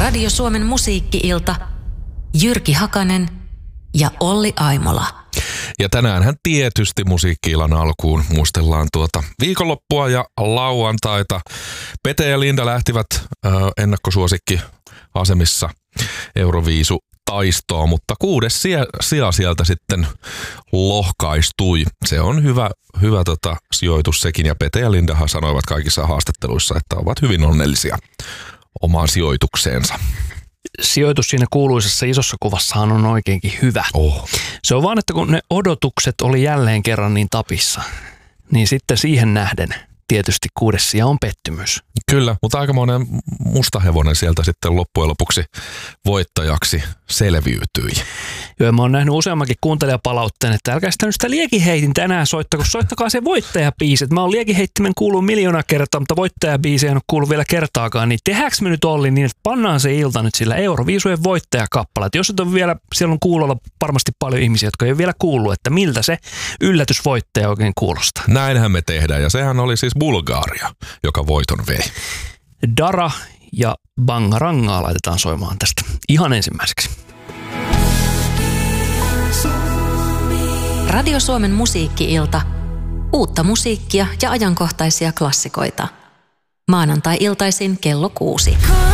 Radio Suomen musiikki-ilta, Jyrki Hakanen ja Olli Aimola. Ja tänäänhän tietysti musiikki-illan alkuun muistellaan viikonloppua ja lauantaita. Pete ja Linda lähtivät ennakkosuosikki-asemissa Euroviisu taistoon, mutta 6. sija sieltä sitten lohkaistui. Se on hyvä sijoitus sekin, ja Pete ja Lindahan sanoivat kaikissa haastatteluissa, että ovat hyvin onnellisia omaan sijoitukseensa. Sijoitus siinä kuuluisessa isossa kuvassahan on oikeinkin hyvä. Se on vaan, että kun ne odotukset oli jälleen kerran niin tapissa, niin sitten siihen nähden tietysti 6. sija on pettymys. Kyllä, mutta aikamoinen mustahevonen sieltä sitten loppujen lopuksi voittajaksi selviytyi. Joo, mä oon nähnyt useammankin kuuntelijapalautteen, että älkää sitä liekiheitin tänään soittaa, kun soittakaa se voittajabiisi. Mä oon liekiheittimen kuullut 1 000 000 kertaa, mutta voittajabiisi en ole kuullut vielä kertaakaan. Niin tehdäänkö me nyt Olli niin, että pannaan se ilta nyt sillä Euroviisujen voittajakappale. Jos et on vielä, siellä on kuulolla varmasti paljon ihmisiä, jotka ei ole vielä kuullut, että miltä se yllätysvoittaja oikein kuulostaa. Näinhän me tehdään, ja sehän oli siis Bulgaria, joka voiton vei. Dara ja Bangarangaa laitetaan soimaan tästä ihan ensimmäiseksi. Radio Suomen musiikki-ilta. Uutta musiikkia ja ajankohtaisia klassikoita. Maanantai-iltaisin kello 6.